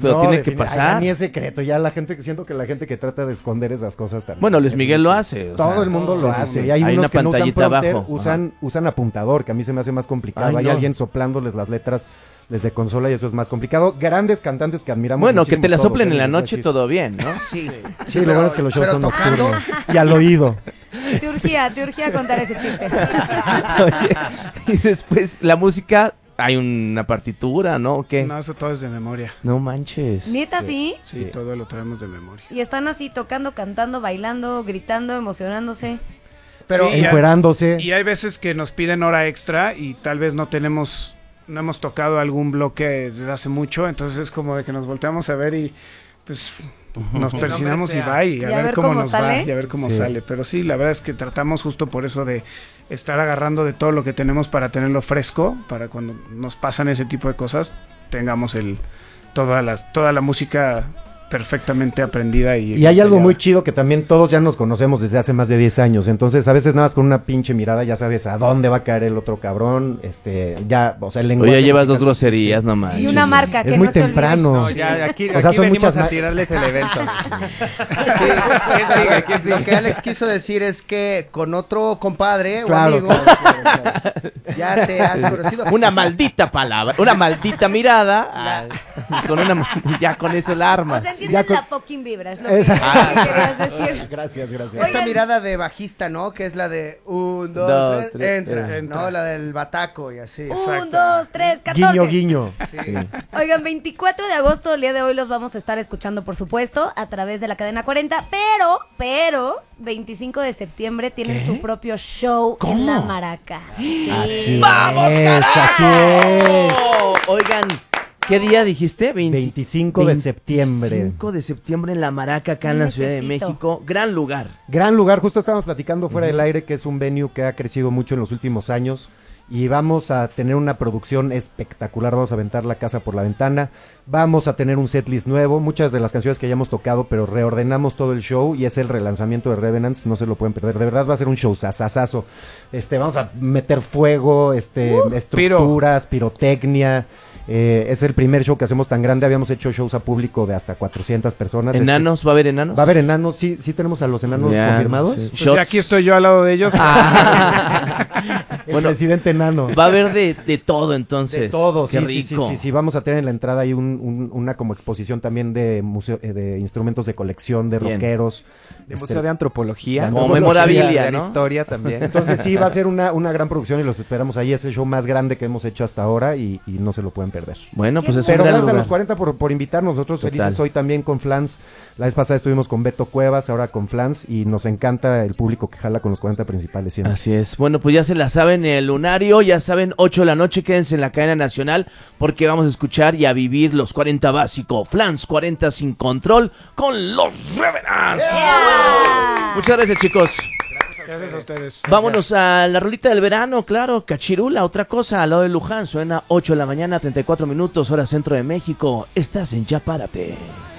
pero tiene que pasar. Ni es secreto, ya siento que la gente que trata de esconder esas cosas también. Bueno, Luis Miguel lo hace. Todo el mundo lo hace. Y hay unos una que no usan pantallita prompter, abajo. usan apuntador, que a mí se me hace más complicado. Hay no. alguien soplándoles las letras desde consola y eso es más complicado. Grandes cantantes que admiramos. Bueno, que te la todos, soplen en la les voy a noche decir. todo bien, ¿no? Sí. Sí, lo bueno es que los shows pero son tocando. nocturnos. Y al oído. Te urgía contar ese chiste. Oye, y después la música, hay una partitura, ¿no? ¿O qué? No, eso todo es de memoria. No manches. ¿Neta sí? Sí, todo lo traemos de memoria. Y están así tocando, cantando, bailando, gritando, emocionándose. Pero Sí, encuerándose. Y hay veces que nos piden hora extra y tal vez no hemos tocado algún bloque desde hace mucho, entonces es como de que nos volteamos a ver y pues nos persinamos y va y a ver cómo nos sale. va y a ver cómo Sí. sale. Pero sí, la verdad es que tratamos justo por eso de estar agarrando de todo lo que tenemos para tenerlo fresco, para cuando nos pasan ese tipo de cosas, tengamos toda la música perfectamente aprendida Y hay algo muy chido que también todos ya nos conocemos desde hace más de 10 años, entonces a veces nada más con una pinche mirada ya sabes a dónde va a caer el otro cabrón, ya, o sea, el lenguaje... Oye, ya llevas dos musical groserías nomás. Y una marca que Es muy no se temprano. No, ya, aquí O sea, son venimos muchas a tirarles el evento. ¿Quién sigue? ¿Quién sigue? Lo que Alex quiso decir es que con otro compadre Claro, o amigo claro. ya te has conocido. Una maldita palabra, una maldita mirada. Ya con eso la O armas. sea, entienden Ya con- la fucking vibra, es lo que Esa- querías decir. Gracias. Esta Oigan. mirada de bajista, ¿no? Que es la de 1, 2, Dos, 3, tres, entra, entra. ¿no? La del bataco y así. 1, 2, 3, 14. Guiño. Oigan, 24 de agosto, el día de hoy los vamos a estar escuchando, por supuesto, a través de la cadena 40, pero 25 de septiembre tienen su propio show en la Maraca. Sí. Así ¡Vamos, es, así es. Oigan, ¿qué día dijiste? 25 de septiembre. 25 de septiembre en La Maraca, acá en la Ciudad de Necesito. México. Gran lugar. Gran lugar, justo estábamos platicando fuera del aire que es un venue que ha crecido mucho en los últimos años y vamos a tener una producción espectacular, vamos a aventar la casa por la ventana, vamos a tener un setlist nuevo, muchas de las canciones que ya hemos tocado, pero reordenamos todo el show y es el relanzamiento de Revenants, no se lo pueden perder, de verdad va a ser un show sasasazo. Vamos a meter fuego, estructuras, pirotecnia. Es el primer show que hacemos tan grande. Habíamos hecho shows a público de hasta 400 personas. ¿Enanos? ¿Va a haber enanos? Va a haber enanos, sí tenemos a los enanos Ya, confirmados. sí. Pues Shots. ya aquí estoy yo al lado de ellos. El Bueno, presidente enano. va a haber de todo entonces. De todo, Qué sí, rico. sí. Vamos a tener en la entrada ahí una como exposición también de museo, de instrumentos de colección, de Bien. rockeros. De Museo de Antropología. Como memorabilia, de ¿no? historia también. Entonces sí, va a ser una gran producción y los esperamos ahí. Es el show más grande que hemos hecho hasta ahora y no se lo pueden perder. Bueno, pues es Pero un gran gracias a lugar. los 40 por invitarnos. Nosotros Total. felices hoy también con Flans. La vez pasada estuvimos con Beto Cuevas, ahora con Flans. Y nos encanta el público que jala con los 40 principales siempre. Así es. Bueno, pues ya se la saben en el lunario, ya saben, 8 de la noche, quédense en la cadena nacional porque vamos a escuchar y a vivir los 40 básico, Flans 40 sin control con los Revenants. Yeah. Muchas gracias, chicos. Gracias a ustedes. Vámonos a la rolita del verano, claro, Cachirula, otra cosa, al lado de Luján, suena 8 de la mañana, 34 minutos, hora centro de México. Estás en Ya Párate.